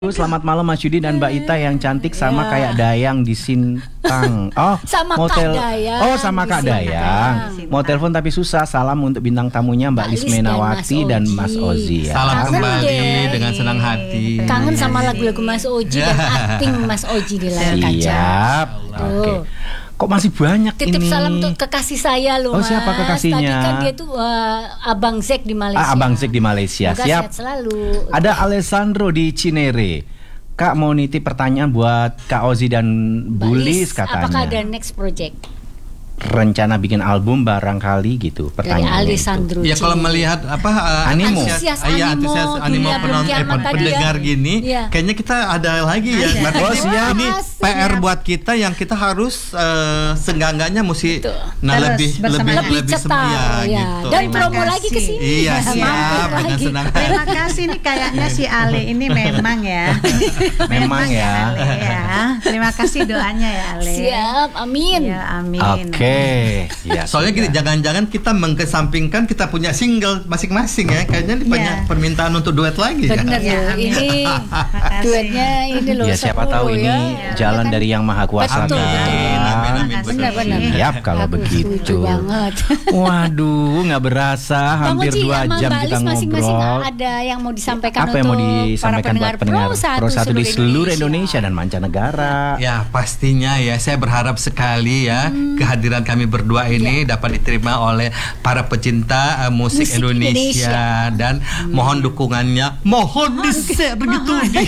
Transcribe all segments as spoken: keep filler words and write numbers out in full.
Selamat malam Mas Yudi dan Mbak Ita yang cantik sama Ya. kayak Dayang di Sintang. Oh, sama mau Kak tel- Dayang. Oh, sama Kak di Dayang. Sintang. Mau telepon tapi susah. Salam untuk bintang tamunya Mbak Lis Menawati dan Mas Ozi ya. Salam Kangen kembali deh. dengan senang hati. Kangen sama lagu-lagu Mas Oji dan akting Mas Oji di layar kaca. Siap. Oke. Kok masih banyak Titip ini? salam untuk kekasih saya loh, Oh, siapa Mas. kekasihnya? Tadi kan dia tuh uh, Abang Zek di Malaysia. Ah, Abang Zek di Malaysia. Semoga Siap. sehat selalu. Ada Alessandro di Cinere. Kak mau nitip pertanyaan buat Kak Ozi dan Bulis katanya. Apakah ada next project? Rencana bikin album barangkali gitu. Dari Pertanyaannya Alessandro. Ya kalau melihat apa uh, Animo. Antusias iya, animo, antusias animo dunia penonton eh, kiamat tadi pendengar ya. gini, Iya. kayaknya kita ada lagi ya. Ada. Berarti Oh, ini, siap. ini P R buat kita yang kita harus uh, seenggak-enggaknya mesti Betul. nah Harus lebih bersemangat. lebih Lebih lebih cetar semuanya ya. gitu. Dan Terima promo lagi ke kasih. sini. Iya, Mampir siap dengan lagi. senang Terima kasih nih kayaknya si Ale ini memang ya. Memang ya. Ale ya. Terima kasih doanya ya Ale. Siap, amin. Ya amin. Oke. Ya, Soalnya gini, sudah. jangan-jangan kita mengkesampingkan kita punya single masing-masing ya. Kayaknya ini Iya. banyak permintaan untuk duet lagi ya. Bener Ya, loh, amin. ini Makasih. duetnya ini loh. Ya siapa seru tahu ini ya. jalan Ya kan? dari Yang Maha Kuasa Betul, kan. betul. Amin, amin, amin. Benar-benar. Siap kalau Aku begitu. setuju banget. Waduh, nggak berasa hampir Bang Oji, dua sama jam Mbak kita Lis masing-masing ngobrol. ada yang mau disampaikan Apa yang untuk mau disampaikan para buat pendengar Pro Pro satu di seluruh Indonesia dan mancanegara? Ya pastinya ya, saya berharap sekali ya Hmm. kehadiran kami berdua ini dapat diterima oleh para pecinta uh, musik, Musik Indonesia, Indonesia. dan mohon dukungannya, mohon di share gitu di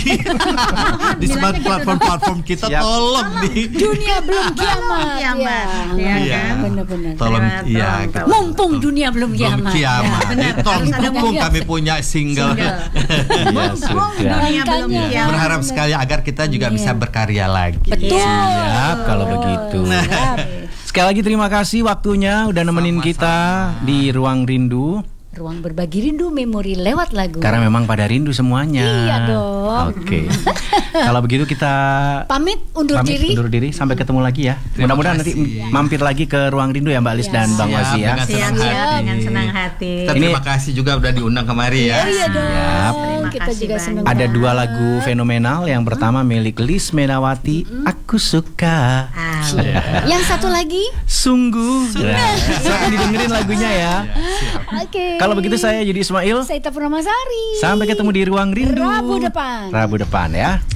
di smart platform-platform kita. Siap. Tolong di Dunia belum kiamat. Kiamat, ya, ya kan? Benar-benar. tolong Tolong, ya tolong, gitu. tolong. Mumpung dunia belum Belum kiamat. kiamat. Ya, Jadi tolong Harus ada dukung yang- kami punya single. Single. Ya sudah. Dunia belum Makanya. kiamat. Berharap sekali agar kita juga Iya. bisa berkarya lagi. Betul. Siap kalau begitu. Siap. Sekali lagi terima kasih waktunya udah nemenin Sama-sama. kita di Ruang Rindu. Ruang berbagi rindu memori lewat lagu. Karena memang pada rindu semuanya. Iya dong. Oke. Kalau begitu kita Pamit undur pamit diri. undur diri sampai ketemu lagi ya. Terima Mudah-mudahan nanti kasih. mampir lagi ke Ruang Rindu ya Mbak Lis Iya. dan Bang Siap, Ozi ya. dengan Siap, senang siap, hati. dengan senang hati. Kita Ini- terima kasih juga udah diundang kemari ya. Oh iya dong. Siap. Terima Kita kasih juga banyak. senang. Ada dua banget. lagu fenomenal. Yang pertama milik Lis Menawati, Aku Suka. Ah, Yang satu lagi. Sungguh. Nah, silahkan didengerin lagunya ya. Oke. Kalau begitu saya Yudi Ismail. Saya Ita Purnamasari. Sampai ketemu di Ruang Rindu Rabu depan. Rabu depan ya.